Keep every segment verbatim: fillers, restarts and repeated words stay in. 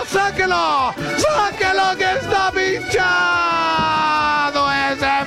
sáquelo, sáquelo que está pinchado ese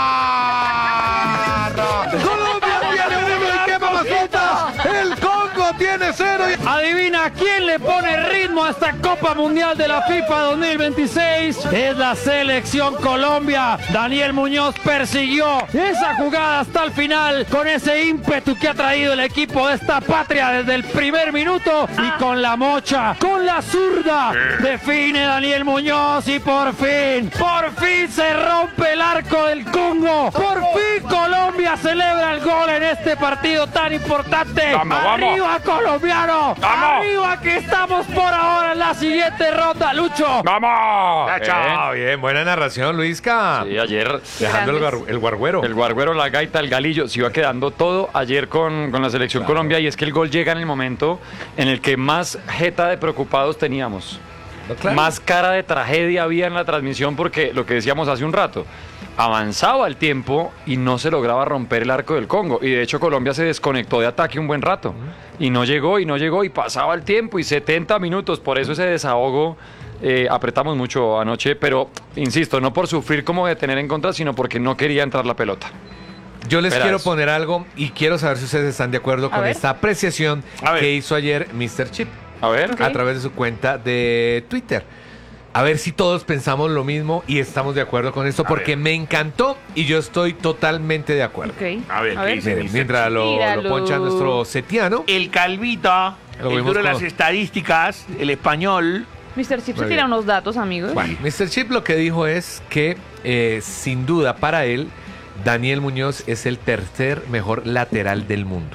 barro. Colombia tiene uno y qué mamazota. El Congo tiene cero. Y... Adivina quién le pone ritmo a esta Copa Mundial de la FIFA dos mil veintiséis. Es la selección Colombia. Daniel Muñoz persiguió esa jugada hasta el final con ese ímpetu que ha traído el equipo de esta patria desde el primer minuto y con la mocha, con la zurda, define Daniel Muñoz y por fin, por fin se rompe el arco del Congo. Por fin Colombia celebra el gol en este partido tan importante. Vamos, Arriba vamos. colombiano. Vamos. Arriba que estamos por ahora en la siguiente ronda, Lucho. ¡Vamos! Chao, bien, buena narración, Luisca. Sí, ayer Dejando el, gar, el guarguero. el guarguero, la gaita, el galillo, se iba quedando todo ayer con, con la selección Claro. Colombia, y es que el gol llega en el momento en el que más jeta de preocupados teníamos. No, claro. Más cara de tragedia había en la transmisión, porque lo que decíamos hace un rato, avanzaba el tiempo y no se lograba romper el arco del Congo, y de hecho Colombia se desconectó de ataque un buen rato y no llegó y no llegó y pasaba el tiempo y setenta minutos, por eso ese desahogo. Eh, apretamos mucho anoche, pero insisto, no por sufrir como de tener en contra, sino porque no quería entrar la pelota. Yo les Verás. quiero poner algo y quiero saber si ustedes están de acuerdo A con ver. esta apreciación A ver. que hizo ayer mister Chip A ver. Ok. a través de su cuenta de Twitter. A ver si todos pensamos lo mismo y estamos de acuerdo con esto, porque me encantó y yo estoy totalmente de acuerdo. Ok. A ver, ¿qué dice? Miren, mister mientras lo, Míralo. lo poncha nuestro setiano. El Calvita, Lo el vimos duro de las con- estadísticas, el español. mister Chip se Muy tira bien. unos datos, amigos. Bueno, mister Chip lo que dijo es que eh, sin duda para él, Daniel Muñoz es el tercer mejor lateral del mundo.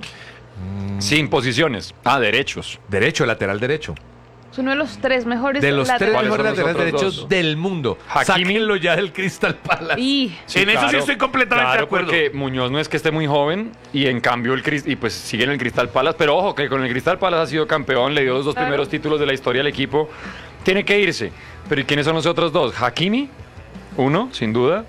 Sin posiciones. Ah, derechos. Derecho, lateral derecho. Es uno de los tres mejores De los tres laterales. ¿Cuáles mejores son los laterales otros derechos dos? del mundo. Hakimi. Sáquenlo ya del Crystal Palace. Y En eso sí estoy completamente claro, de acuerdo. porque Muñoz no es que esté muy joven y en cambio el Cris- y pues sigue en el Crystal Palace, pero ojo que con el Crystal Palace ha sido campeón, le dio los dos Claro. primeros títulos de la historia al equipo. Tiene que irse. Pero ¿y quiénes son los otros dos? Hakimi, uno, sin duda.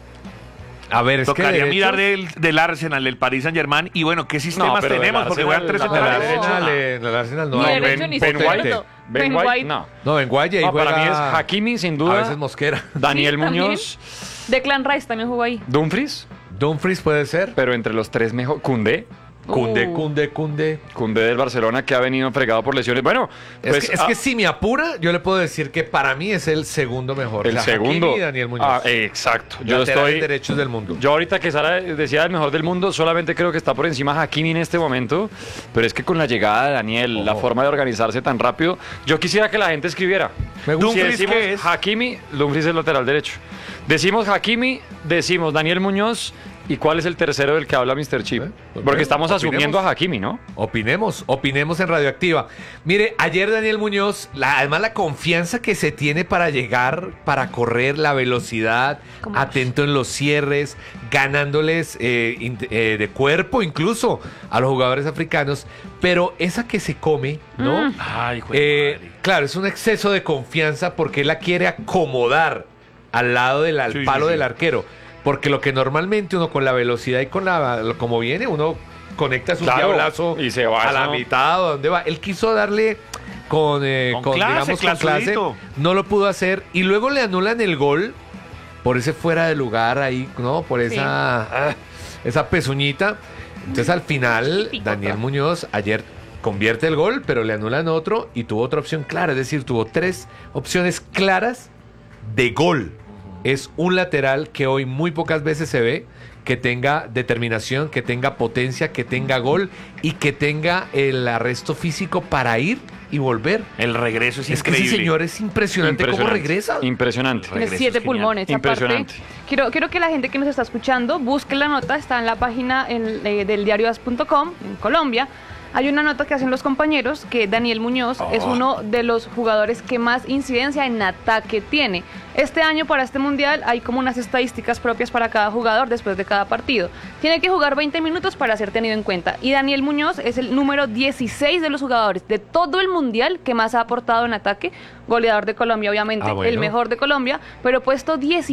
A ver, es Tocaría que derechos- mirar del, del Arsenal, del Paris Saint Germain. Y bueno, ¿qué sistemas pero del tenemos? Porque juegan tres Arsenal, No, la centrales. derecha, No. le- la Arsenal no Ni hay. derecho Ben, ni Ben izquierdo. White. Ben, Ben White, White. no. No, en Guaya ahí No, para juega mí es Hakimi, sin duda. a veces Mosquera. Daniel Sí, también. Muñoz, Declan Rice también jugó ahí. Dumfries, Dumfries puede ser. pero entre los tres mejor. Cundé. Cunde, Uh. Cunde, Cunde. Cundé del Barcelona, que ha venido fregado por lesiones. Bueno, Es, pues, que, es ah, que si me apura, yo le puedo decir que para mí es el segundo mejor. el O sea, segundo. Hakimi y Daniel Muñoz. Ah, exacto. Yo Laterales estoy. derechos del mundo. Yo ahorita que Sara decía el mejor del mundo, solamente creo que está por encima Hakimi en este momento, pero es que con la llegada de Daniel, la Ojo. forma de organizarse tan rápido, yo quisiera que la gente escribiera. Me gusta. Si ¿Dumfries decimos qué es? Hakimi, Dumfries es el lateral derecho. Decimos Hakimi, decimos Daniel Muñoz, ¿y cuál es el tercero del que habla mister Chip? ¿Eh? Pues Porque bueno, estamos asumiendo opinemos. a Hakimi, ¿no? Opinemos, opinemos en Radioactiva. Mire, ayer Daniel Muñoz, la- además la confianza que se tiene para llegar, para correr, la velocidad, ¿Cómo? atento en los cierres, ganándoles eh, in- eh, de cuerpo incluso a los jugadores africanos, pero esa que se come, ¿no? Mm. Ay, hijo de Eh, madre. claro, es un exceso de confianza porque él la quiere acomodar al lado del al Sí, sí, palo sí. del arquero. Porque lo que normalmente uno con la velocidad y con la lo- como viene, uno conecta su Claro, diablazo y se va, a eso la no. mitad o donde va. Él quiso darle con, eh, Con con, clase, digamos, con clase. clasudito. No lo pudo hacer. Y luego le anulan el gol por ese fuera de lugar ahí, ¿no? Por Sí. esa, ah, esa pezuñita. Entonces al final, Picota. Daniel Muñoz ayer convierte el gol, pero le anulan otro y tuvo otra opción clara. Es decir, tuvo tres opciones claras de gol. Es un lateral que hoy muy pocas veces se ve, que tenga determinación, que tenga potencia, que tenga gol y que tenga el arresto físico para ir y volver. El regreso es, Es que increíble. ese señor es impresionante, cómo regresa. Impresionante. Tiene Regreso siete es genial. pulmones. Aparte, Impresionante. quiero, quiero que la gente que nos está escuchando busque la nota, está en la página en- eh, del diario as punto com en Colombia. Hay una nota que hacen los compañeros que Daniel Muñoz es uno de los jugadores que más incidencia en ataque tiene. Este año para este mundial hay como unas estadísticas propias para cada jugador después de cada partido. Tiene que jugar veinte minutos para ser tenido en cuenta. Y Daniel Muñoz es el número dieciséis de los jugadores de todo el mundial que más ha aportado en ataque. Goleador de Colombia, obviamente, Ah, bueno. el mejor de Colombia, pero puesto dieciséis.